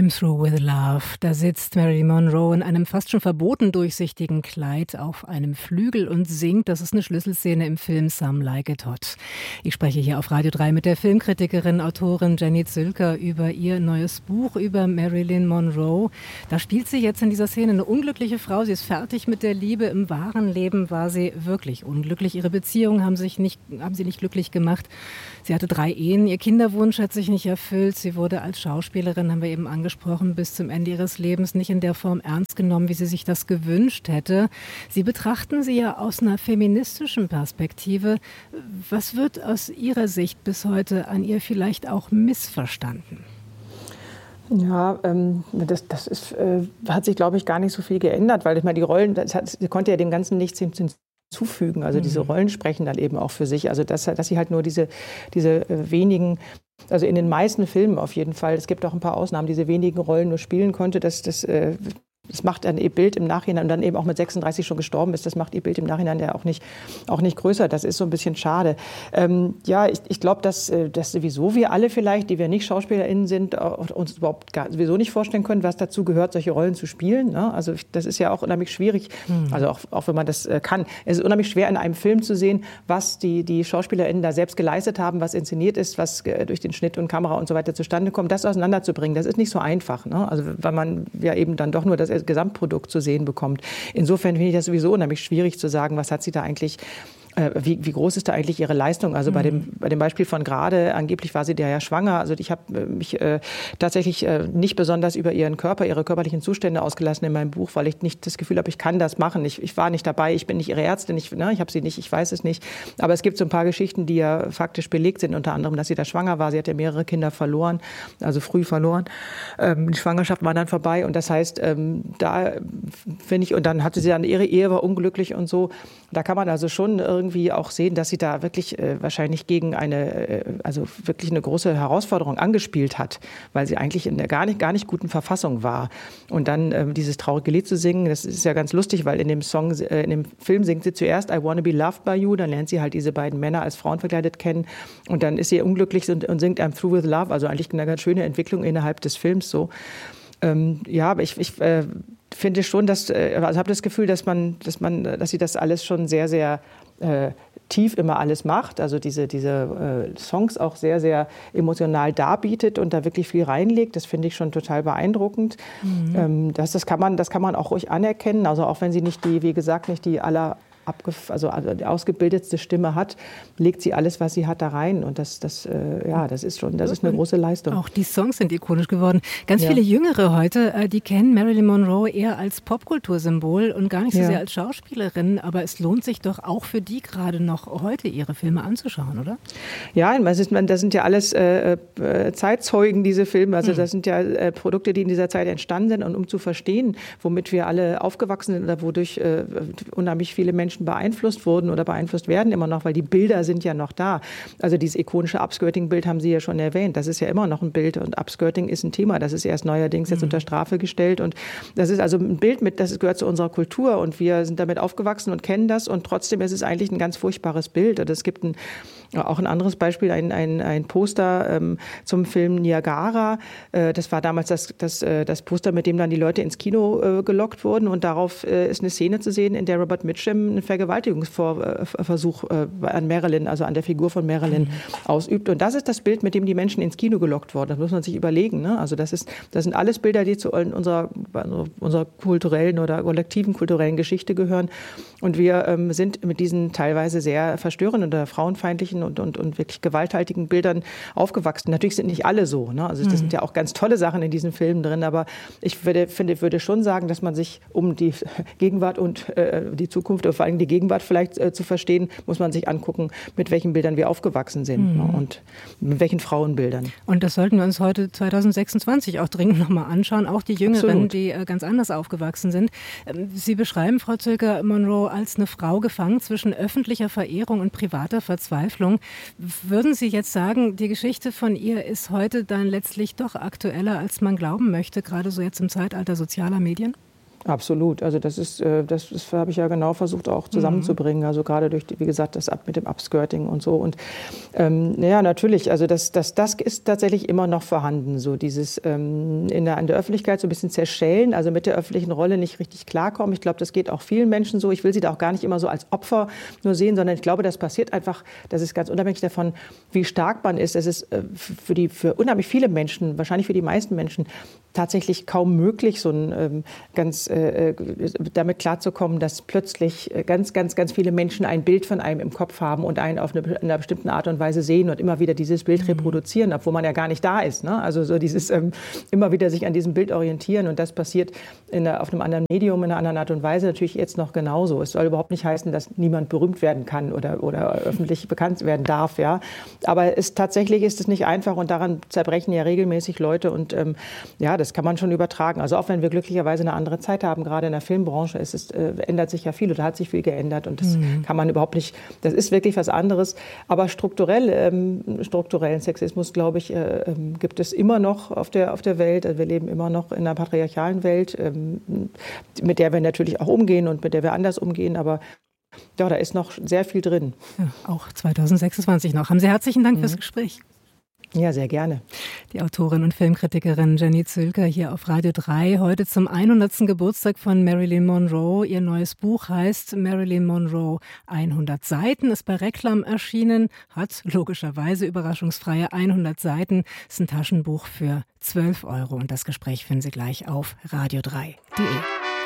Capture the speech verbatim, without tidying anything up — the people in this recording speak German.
I'm Through with Love. Da sitzt Marilyn Monroe in einem fast schon verboten durchsichtigen Kleid auf einem Flügel und singt. Das ist eine Schlüsselszene im Film Some Like It Hot. Ich spreche hier auf Radio drei mit der Filmkritikerin, Autorin Jenny Zülker über ihr neues Buch über Marilyn Monroe. Da spielt sie jetzt in dieser Szene eine unglückliche Frau. Sie ist fertig mit der Liebe. Im wahren Leben war sie wirklich unglücklich. Ihre Beziehungen haben, sich nicht, haben sie nicht glücklich gemacht. Sie hatte drei Ehen. Ihr Kinderwunsch hat sich nicht erfüllt. Sie wurde als Schauspielerin, haben wir eben angesprochen, bis zum Ende ihres Lebens nicht in der Form ernst genommen, wie sie sich das gewünscht hätte. Sie betrachten sie ja aus einer feministischen Perspektive. Was wird aus Ihrer Sicht bis heute an ihr vielleicht auch missverstanden? Ja, ähm, das, das ist, äh, hat sich, glaube ich, gar nicht so viel geändert, weil ich meine, die Rollen, das hat, sie konnte ja dem Ganzen nichts hinzufügen. Also diese Rollen sprechen dann eben auch für sich. Also dass, dass sie halt nur diese, diese wenigen, also in den meisten Filmen auf jeden Fall, es gibt auch ein paar Ausnahmen, diese wenigen Rollen nur spielen konnte, das, das, äh, das macht dann ihr Bild im Nachhinein, und dann eben auch mit sechsunddreißig schon gestorben ist, das macht ihr Bild im Nachhinein ja auch nicht, auch nicht größer. Das ist so ein bisschen schade. Ähm, ja, ich, ich glaube, dass, dass sowieso wir alle vielleicht, die wir nicht SchauspielerInnen sind, uns überhaupt gar, sowieso nicht vorstellen können, was dazu gehört, solche Rollen zu spielen. Ne? Also das ist ja auch unheimlich schwierig, mhm. also auch, auch wenn man das äh, kann. Es ist unheimlich schwer, in einem Film zu sehen, was die, die SchauspielerInnen da selbst geleistet haben, was inszeniert ist, was äh, durch den Schnitt und Kamera und so weiter zustande kommt, das auseinanderzubringen. Das ist nicht so einfach. Ne? Also weil man ja eben dann doch nur das Gesamtprodukt zu sehen bekommt. Insofern finde ich das sowieso unheimlich schwierig zu sagen, was hat sie da eigentlich, äh, wie, wie groß ist da eigentlich ihre Leistung? Also mhm. bei dem bei dem Beispiel von gerade, angeblich war sie da ja schwanger. Also ich habe mich äh, tatsächlich äh, nicht besonders über ihren Körper, ihre körperlichen Zustände ausgelassen in meinem Buch, weil ich nicht das Gefühl habe, ich kann das machen. Ich, ich war nicht dabei, ich bin nicht ihre Ärztin, ich, ne, ich habe sie nicht, ich weiß es nicht. Aber es gibt so ein paar Geschichten, die ja faktisch belegt sind, unter anderem, dass sie da schwanger war. Sie hat ja mehrere Kinder verloren, also früh verloren. Ähm, die Schwangerschaft war dann vorbei und das heißt, ähm, da finde ich, und dann hatte sie dann, ihre Ehe war unglücklich und so. Da kann man also schon irgendwie auch sehen, dass sie da wirklich äh, wahrscheinlich gegen eine, äh, also wirklich eine große Herausforderung angespielt hat, weil sie eigentlich in der gar nicht, gar nicht guten Verfassung war. Und dann ähm, dieses traurige Lied zu singen, das ist ja ganz lustig, weil in dem Song, äh, in dem Film singt sie zuerst I Wanna Be Loved by You, dann lernt sie halt diese beiden Männer als Frauen verkleidet kennen und dann ist sie unglücklich und, und singt I'm Through with Love, also eigentlich eine ganz schöne Entwicklung innerhalb des Films so. Ähm, ja, aber ich, ich äh, finde schon, dass, äh, also habe das Gefühl, dass man, dass man, dass sie das alles schon sehr, sehr äh, tief immer alles macht, also diese, diese äh, Songs auch sehr, sehr emotional darbietet und da wirklich viel reinlegt. Das finde ich schon total beeindruckend. Mhm. Ähm, das, das kann man, das kann man auch ruhig anerkennen, also auch wenn sie nicht die, wie gesagt, nicht die aller Abgef- also die ausgebildetste Stimme hat, legt sie alles, was sie hat, da rein. Und das, das, äh, ja, das ist schon, das ist eine große Leistung. Auch die Songs sind ikonisch geworden. Ganz ja. viele Jüngere heute, äh, die kennen Marilyn Monroe eher als Popkultursymbol und gar nicht so ja. sehr als Schauspielerin. Aber es lohnt sich doch auch für die gerade noch heute ihre Filme anzuschauen, oder? Ja, das, ist, das sind ja alles äh, äh, Zeitzeugen, diese Filme. Also das sind ja äh, Produkte, die in dieser Zeit entstanden sind. Und um zu verstehen, womit wir alle aufgewachsen sind oder wodurch äh, unheimlich viele Menschen beeinflusst wurden oder beeinflusst werden immer noch, weil die Bilder sind ja noch da. Also dieses ikonische Upskirting-Bild haben Sie ja schon erwähnt. Das ist ja immer noch ein Bild und Upskirting ist ein Thema. Das ist erst neuerdings jetzt mhm. unter Strafe gestellt und das ist also ein Bild mit, das gehört zu unserer Kultur und wir sind damit aufgewachsen und kennen das und trotzdem ist es eigentlich ein ganz furchtbares Bild. Und es gibt ein, auch ein anderes Beispiel, ein, ein, ein Poster ähm, zum Film Niagara. Äh, das war damals das, das, äh, das Poster, mit dem dann die Leute ins Kino äh, gelockt wurden und darauf äh, ist eine Szene zu sehen, in der Robert Mitchum einen Vergewaltigungsversuch äh, an Marilyn, also an der Figur von Marilyn, mhm. ausübt. Und das ist das Bild, mit dem die Menschen ins Kino gelockt wurden. Das muss man sich überlegen. Ne? Also das ist, das sind alles Bilder, die zu unserer, unserer kulturellen oder kollektiven kulturellen Geschichte gehören. Und wir ähm, sind mit diesen teilweise sehr verstörenden oder frauenfeindlichen und, und, und wirklich gewalthaltigen Bildern aufgewachsen. Natürlich sind nicht alle so. Ne? Also das mhm. sind ja auch ganz tolle Sachen in diesen Filmen drin. Aber ich würde, finde, würde schon sagen, dass man sich um die Gegenwart und äh, die Zukunft, vor allem die Gegenwart vielleicht äh, zu verstehen, muss man sich angucken, mit welchen Bildern wir aufgewachsen sind mhm. ne? und mit welchen Frauenbildern. Und das sollten wir uns heute zweitausendsechsundzwanzig auch dringend nochmal anschauen, auch die Jüngeren, Absolut. die äh, ganz anders aufgewachsen sind. Ähm, Sie beschreiben, Frau Zülker, Monroe als eine Frau gefangen zwischen öffentlicher Verehrung und privater Verzweiflung. Würden Sie jetzt sagen, die Geschichte von ihr ist heute dann letztlich doch aktueller, als man glauben möchte, gerade so jetzt im Zeitalter sozialer Medien? Absolut. Also das ist, das, das habe ich ja genau versucht auch zusammenzubringen. Also gerade durch, wie gesagt, das mit dem Upskirting und so. Und ähm, ja, natürlich. Also das, das, das ist tatsächlich immer noch vorhanden. So dieses ähm, in der, in der Öffentlichkeit so ein bisschen zerschellen, also mit der öffentlichen Rolle nicht richtig klarkommen. Ich glaube, das geht auch vielen Menschen so. Ich will sie da auch gar nicht immer so als Opfer nur sehen, sondern ich glaube, das passiert einfach. Das ist ganz unabhängig davon, wie stark man ist. Es ist für die, für unheimlich viele Menschen, wahrscheinlich für die meisten Menschen, tatsächlich kaum möglich, so ein ähm, ganz äh, damit klarzukommen, dass plötzlich ganz, ganz, ganz viele Menschen ein Bild von einem im Kopf haben und einen auf eine, in einer bestimmten Art und Weise sehen und immer wieder dieses Bild reproduzieren, obwohl man ja gar nicht da ist. Ne? Also so dieses ähm, immer wieder sich an diesem Bild orientieren, und das passiert in der, auf einem anderen Medium, in einer anderen Art und Weise natürlich jetzt noch genauso. Es soll überhaupt nicht heißen, dass niemand berühmt werden kann oder, oder öffentlich bekannt werden darf. Ja? Aber es, tatsächlich ist es nicht einfach, und daran zerbrechen ja regelmäßig Leute, und ähm, ja, das kann man schon übertragen. Also auch wenn wir glücklicherweise eine andere Zeit haben, gerade in der Filmbranche, ist es, äh, ändert sich ja viel oder hat sich viel geändert, und das mhm. kann man überhaupt nicht, das ist wirklich was anderes. Aber strukturell, ähm, strukturellen Sexismus, glaube ich, äh, äh, gibt es immer noch auf der, auf der Welt. Also wir leben immer noch in einer patriarchalen Welt, ähm, mit der wir natürlich auch umgehen und mit der wir anders umgehen, aber ja, da ist noch sehr viel drin. Ja, auch zwanzig sechsundzwanzig noch. Haben Sie herzlichen Dank mhm. fürs Gespräch. Ja, sehr gerne. Die Autorin und Filmkritikerin Jenny Zülker hier auf Radio drei. Heute zum hundertsten Geburtstag von Marilyn Monroe. Ihr neues Buch heißt Marilyn Monroe hundert Seiten, ist bei Reklam erschienen, hat logischerweise überraschungsfreie hundert Seiten. Ist ein Taschenbuch für zwölf Euro. Und das Gespräch finden Sie gleich auf radio drei punkt de.